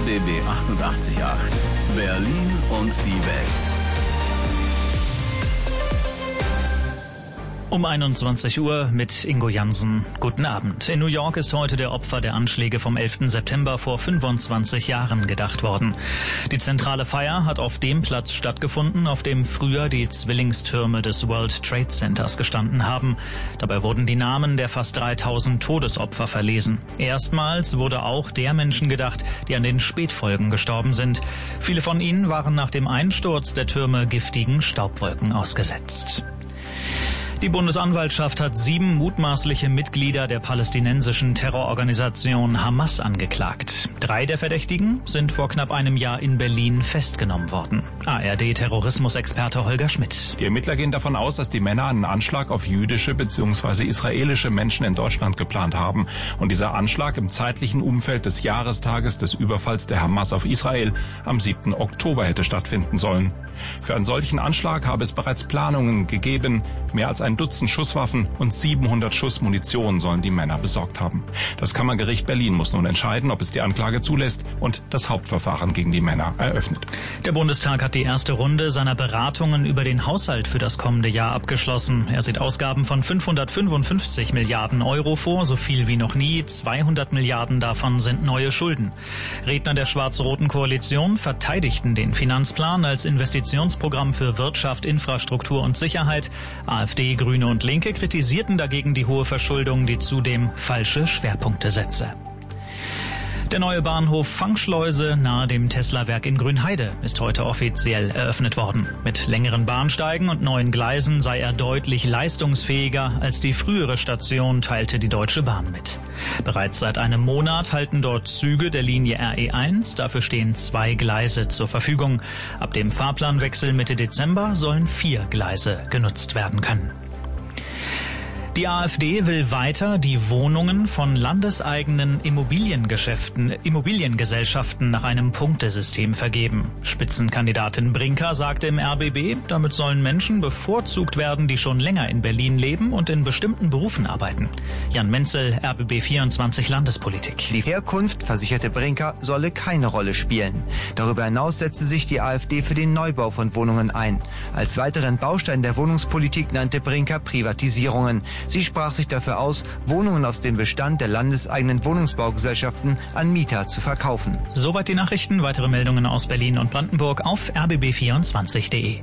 RBB 88.8 Berlin und die Welt. Um 21 Uhr mit Ingo Jansen. Guten Abend. In New York ist heute der Opfer der Anschläge vom 11. September vor 25 Jahren gedacht worden. Die zentrale Feier hat auf dem Platz stattgefunden, auf dem früher die Zwillingstürme des World Trade Centers gestanden haben. Dabei wurden die Namen der fast 3000 Todesopfer verlesen. Erstmals wurde auch der Menschen gedacht, die an den Spätfolgen gestorben sind. Viele von ihnen waren nach dem Einsturz der Türme giftigen Staubwolken ausgesetzt. Die Bundesanwaltschaft hat 7 mutmaßliche Mitglieder der palästinensischen Terrororganisation Hamas angeklagt. 3 der Verdächtigen sind vor knapp einem Jahr in Berlin festgenommen worden. ARD-Terrorismusexperte Holger Schmidt. Die Ermittler gehen davon aus, dass die Männer einen Anschlag auf jüdische bzw. israelische Menschen in Deutschland geplant haben. Und dieser Anschlag im zeitlichen Umfeld des Jahrestages des Überfalls der Hamas auf Israel am 7. Oktober hätte stattfinden sollen. Für einen solchen Anschlag habe es bereits Planungen gegeben. Mehr als ein Dutzend Schusswaffen und 700 Schuss Munition sollen die Männer besorgt haben. Das Kammergericht Berlin muss nun entscheiden, ob es die Anklage zulässt und das Hauptverfahren gegen die Männer eröffnet. Der Bundestag hat die erste Runde seiner Beratungen über den Haushalt für das kommende Jahr abgeschlossen. Er sieht Ausgaben von 555 Milliarden Euro vor, so viel wie noch nie. 200 Milliarden davon sind neue Schulden. Redner der schwarz-roten Koalition verteidigten den Finanzplan als Investitionsprogramm für Wirtschaft, Infrastruktur und Sicherheit. AfD, Grüne und Linke kritisierten dagegen die hohe Verschuldung, die zudem falsche Schwerpunkte setze. Der neue Bahnhof Fangschleuse nahe dem Tesla-Werk in Grünheide ist heute offiziell eröffnet worden. Mit längeren Bahnsteigen und neuen Gleisen sei er deutlich leistungsfähiger als die frühere Station, teilte die Deutsche Bahn mit. Bereits seit einem Monat halten dort Züge der Linie RE1, dafür stehen 2 Gleise zur Verfügung. Ab dem Fahrplanwechsel Mitte Dezember sollen 4 Gleise genutzt werden können. Die AfD will weiter die Wohnungen von landeseigenen Immobiliengesellschaften nach einem Punktesystem vergeben. Spitzenkandidatin Brinker sagte im RBB, damit sollen Menschen bevorzugt werden, die schon länger in Berlin leben und in bestimmten Berufen arbeiten. Jan Menzel, RBB 24 Landespolitik. Die Herkunft, versicherte Brinker, solle keine Rolle spielen. Darüber hinaus setzte sich die AfD für den Neubau von Wohnungen ein. Als weiteren Baustein der Wohnungspolitik nannte Brinker Privatisierungen. Sie sprach sich dafür aus, Wohnungen aus dem Bestand der landeseigenen Wohnungsbaugesellschaften an Mieter zu verkaufen. Soweit die Nachrichten. Weitere Meldungen aus Berlin und Brandenburg auf rbb24.de.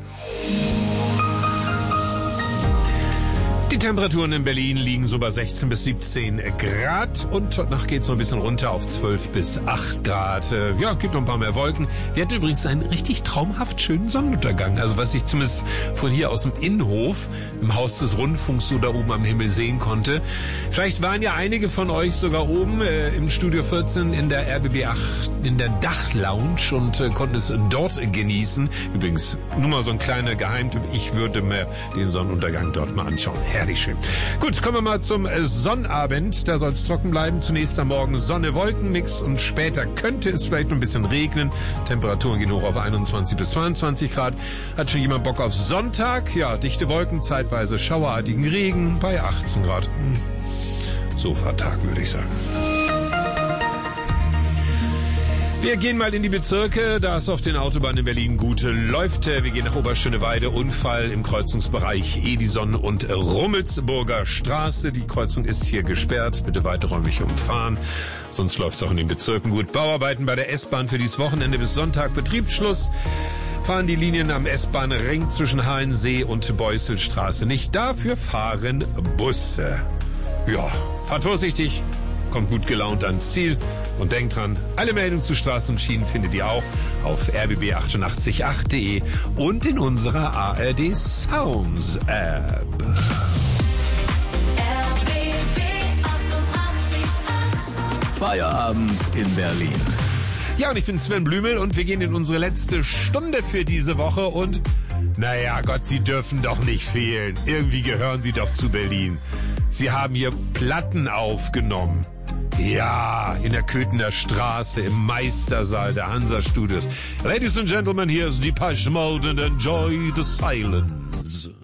Die Temperaturen in Berlin liegen so bei 16 bis 17 Grad und heute Nacht geht es noch ein bisschen runter auf 12 bis 8 Grad. Ja, gibt noch ein paar mehr Wolken. Wir hatten übrigens einen richtig traumhaft schönen Sonnenuntergang. Also was ich zumindest von hier aus dem Innenhof, im Haus des Rundfunks so da oben am Himmel sehen konnte. Vielleicht waren ja einige von euch sogar oben im Studio 14 in der RBB 8 in der Dachlounge und konnten es dort genießen. Übrigens, nur mal so ein kleiner Geheimtipp. Ich würde mir den Sonnenuntergang dort mal anschauen. Herrlich schön. Gut, kommen wir mal zum Sonnabend. Da soll es trocken bleiben. Zunächst am Morgen Sonne-Wolken-Mix und später könnte es vielleicht noch ein bisschen regnen. Temperaturen gehen hoch auf 21 bis 22 Grad. Hat schon jemand Bock auf Sonntag? Ja, dichte Wolken, zeitweise schauerartigen Regen bei 18 Grad. Sofatag, würde ich sagen. Wir gehen mal in die Bezirke, da es auf den Autobahnen in Berlin gut läuft. Wir gehen nach Oberschöneweide, Unfall im Kreuzungsbereich Edison und Rummelsburger Straße. Die Kreuzung ist hier gesperrt, bitte weiträumig umfahren, sonst läuft es auch in den Bezirken gut. Bauarbeiten bei der S-Bahn für dieses Wochenende bis Sonntag, Betriebsschluss. Fahren die Linien am S-Bahn-Ring zwischen Halensee und Beusselstraße nicht. Dafür fahren Busse. Ja, fahrt vorsichtig, kommt gut gelaunt ans Ziel. Und denkt dran, alle Meldungen zu Straßen und Schienen findet ihr auch auf rbb888.de und in unserer ARD Sounds App. RBB 88.8 Feierabend in Berlin. Ja, und ich bin Sven Blümel und wir gehen in unsere letzte Stunde für diese Woche und naja, Gott, Sie dürfen doch nicht fehlen. Irgendwie gehören Sie doch zu Berlin. Sie haben hier Platten aufgenommen. Ja, in der Köthener Straße, im Meistersaal der Hansa Studios. Ladies and Gentlemen, here's Depeche Mode and enjoy the silence.